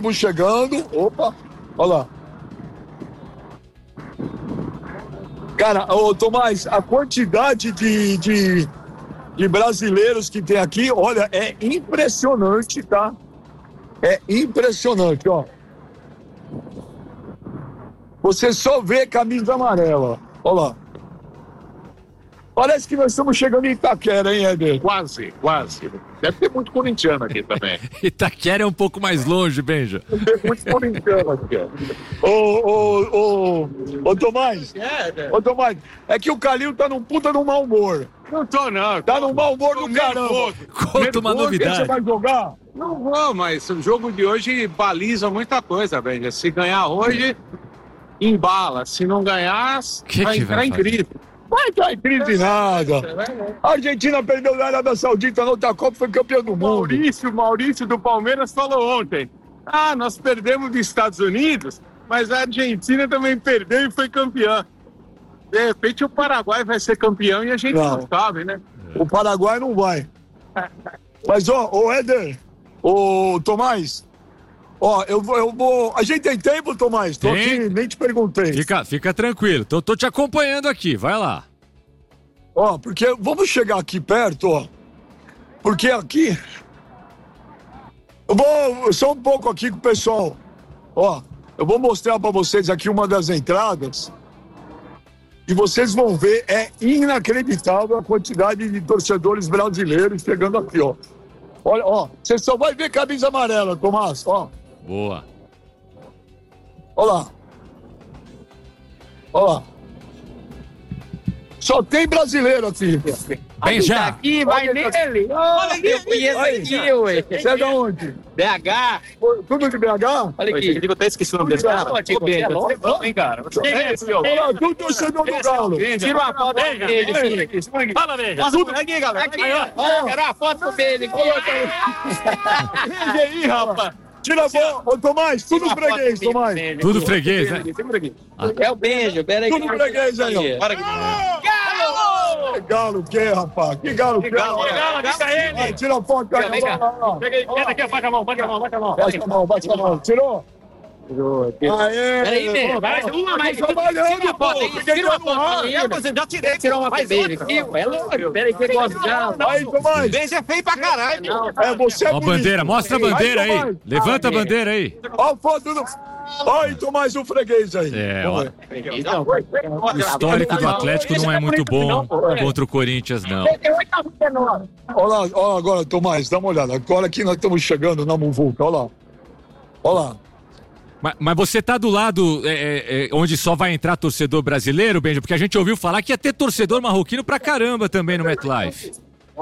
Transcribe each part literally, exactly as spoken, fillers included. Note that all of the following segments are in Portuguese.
ônibus chegando. Opa, olha lá. Cara, ô Tomás, a quantidade de, de, de brasileiros que tem aqui, olha, é impressionante, tá? É impressionante, ó. Você só vê camisa amarela, olha lá. Parece que nós estamos chegando em Itaquera, hein, Éder? Quase, quase. Deve ter muito corintiano aqui também. Itaquera é um pouco mais longe, Benja. Deve ter muito corintiano aqui. Ô, ô, ô, ô, Tomás, ô, Tomás, é que o Calil tá num puta num mau humor. Não tô, não. Tá num mau humor do caramba. Conta uma novidade. Você vai jogar? Não vou, mas o jogo de hoje baliza muita coisa, Benja. Se ganhar hoje, embala. Se não ganhar, Que vai que entrar vai em fazer? crise. Vai entrar em crise nada. A Argentina perdeu na Arábia Saudita na outra Copa, foi campeão do mundo. Maurício, Maurício do Palmeiras falou ontem. Ah, nós perdemos dos Estados Unidos, mas a Argentina também perdeu e foi campeã. De repente o Paraguai vai ser campeão e a gente não, Não. sabe, né? O Paraguai não vai. Mas, ó, ô Éder, ô Tomás, ó, eu vou, eu vou... A gente tem tempo, Tomás? Tô Tem. aqui, nem te perguntei. Fica, fica tranquilo, tô, tô te acompanhando aqui, vai lá. Ó, porque vamos chegar aqui perto, ó. Porque aqui... Eu vou só um pouco aqui com o pessoal. Ó, eu vou mostrar pra vocês aqui uma das entradas. E vocês vão ver, é inacreditável a quantidade de torcedores brasileiros chegando aqui, ó. Olha, ó, você só vai ver camisa amarela, Tomás, ó. Boa. Olha lá. Olha lá. Só tem brasileiro aqui. Benja, Aqui, vai nele. Olha aqui, eu conheço aqui, ué. Você é de onde? B H. Tudo de B H? Olha aqui. Eu até esqueci o nome desse cara. Ô, Tico, você é louco, hein, cara? Quem é esse, meu? Olha lá, tudo torcedor do Galo. Tira uma foto dele, filho. Fala, Benja. Aqui, galera. Aqui, ó. Quero uma foto dele. E aí, rapaz? Tira a foto. Ô, Tomás, tudo freguês, Tomás. tudo freguês, né? É o beijo, pera aí. Tudo freguês aí, ó. Bora aqui. Que galo o quê, rapaz? Que galo que é? Galo, avisa ele. Vai, tira a foto. Vai, Vem cá. vai, vai. Pega aí, pega aqui, bate a mão, bate a mão, bate a mão. Bate com a mão, bate com a mão. Tirou? Aê! Peraí, velho. Vai, uma mais. Tira uma foto aí. Tira uma foto aí. Já tirei. Tirou uma foto dele aqui, ué. É louco. Pera aí que ele gosta de galo. Aí, Tomás. Benja é feio pra caralho. É, você é Ó a bonito. bandeira, mostra a bandeira aí. Levanta a bandeira aí. Ó a foto do... Olha, Tomás, o freguês aí. É, Vamos ó, ver. o histórico do Atlético não é muito bom contra o Corinthians, não. Olha lá, olha agora, Tomás, dá uma olhada. Agora aqui nós estamos chegando na Muvuca, olha lá. Olha lá. Mas, mas você tá do lado é, é, é, onde só vai entrar torcedor brasileiro, Benja? Porque a gente ouviu falar que ia ter torcedor marroquino pra caramba também no MetLife.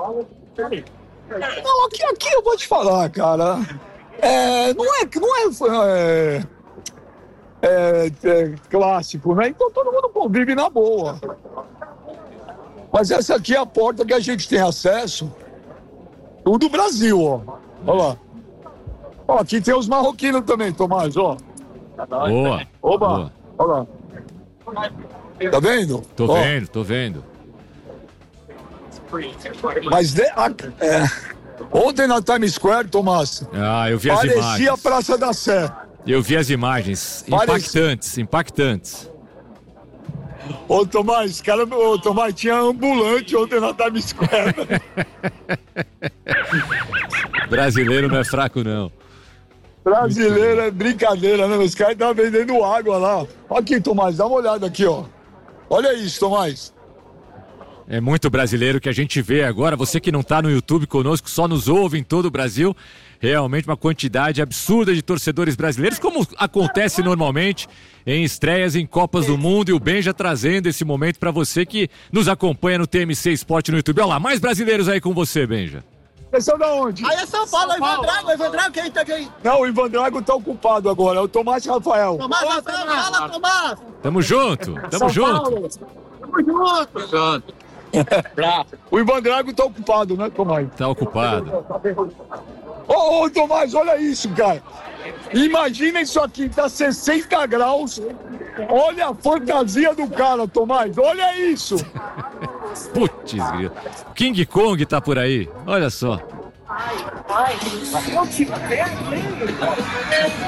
Não, aqui, aqui eu vou te falar, cara. É, não é, não é, é, é, é clássico, né? Então todo mundo convive na boa. Mas essa aqui é a porta que a gente tem acesso. Tudo do Brasil, ó. Olha lá. Ó, aqui tem os marroquinos também, Tomás, ó. Boa. Oba, Boa. olha lá. Tá vendo? Tô Ó, vendo, tô vendo. Mas de, a, é, ontem na Times Square, Tomás, Ah, eu vi as parecia a imagens. Praça da Sé. Eu vi as imagens. Parece- Impactantes, impactantes. Ô, Tomás, cara, ô, Tomás, tinha ambulante ontem na Times Square. Brasileiro não é fraco, não. Brasileiro é brincadeira, né? Os caras estavam vendendo água lá. Aqui, Tomás, dá uma olhada aqui, ó. Olha isso, Tomás. É muito brasileiro que a gente vê agora. Você que não tá no YouTube conosco, só nos ouve em todo o Brasil. Realmente uma quantidade absurda de torcedores brasileiros, como acontece normalmente em estreias em Copas do Mundo. E o Benja trazendo esse momento pra você que nos acompanha no T M C Esporte no YouTube. Olha lá, mais brasileiros aí com você, Benja. Vocês são da onde? Aí é São Paulo, Ivan Drago, Ivan Drago, quem tá aqui? Não, o Ivan Drago tá ocupado agora. É o Tomás Rafael. Tomás, Rafael, fala, Tomás! Tamo junto, tamo junto. Tamo junto! O Ivan Drago tá ocupado, né, Tomás? Tá ocupado. Ô, ô, Tomás, olha isso, cara. Imagina isso aqui, tá sessenta graus. Olha a fantasia do cara, Tomás. Olha isso. Putz, grilo. King Kong tá por aí. Olha só.